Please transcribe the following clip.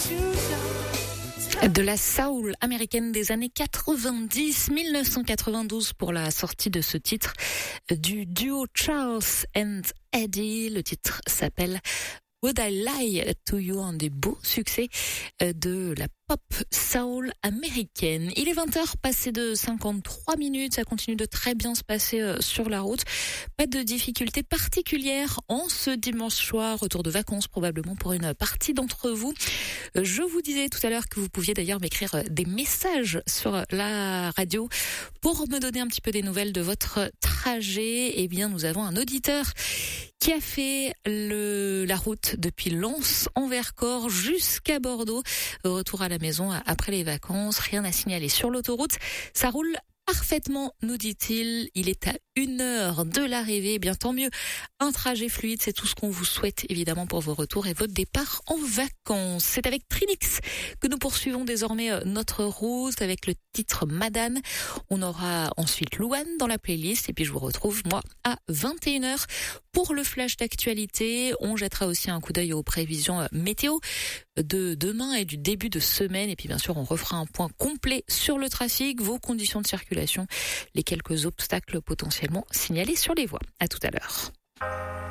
De la soul américaine des années 90, 1992 pour la sortie de ce titre du duo Charles and Eddie. Le titre s'appelle Would I Lie to You, un des beaux succès de la pop soul américaine. Il est 20h, passé de 53 minutes, ça continue de très bien se passer sur la route. Pas de difficultés particulières en ce dimanche soir, retour de vacances probablement pour une partie d'entre vous. Je vous disais tout à l'heure que vous pouviez d'ailleurs m'écrire des messages sur la radio pour me donner un petit peu des nouvelles de votre trajet. Eh bien, nous avons un auditeur qui a fait la route depuis Lens en Vercors jusqu'à Bordeaux. Retour à la maison après les vacances, rien à signaler sur l'autoroute. Ça roule parfaitement, nous dit-il. Il est à 1 heure de l'arrivée. Eh bien, tant mieux. Un trajet fluide, c'est tout ce qu'on vous souhaite, évidemment, pour vos retours et votre départ en vacances. C'est avec Trinix que nous poursuivons désormais notre route avec le titre Madane. On aura ensuite Louane dans la playlist et puis je vous retrouve, moi, à 21h pour le flash d'actualité. On jettera aussi un coup d'œil aux prévisions météo de demain et du début de semaine. Et puis, bien sûr, on refera un point complet sur le trafic, vos conditions de circulation, les quelques obstacles potentiellement signalés sur les voies. À tout à l'heure.